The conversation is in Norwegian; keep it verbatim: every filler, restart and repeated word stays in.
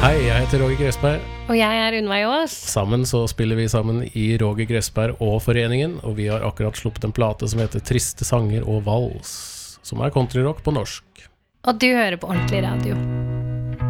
Hei, jeg heter Roger Gressberg. Og jeg er Unnveig Aas. Sammen så spiller vi sammen i Roger Gressberg og Foreningen, og vi har akkurat sluppet en plate som heter Triste sanger og vals, som er countryrock på norsk. Og du hører på Ordentlig Radio.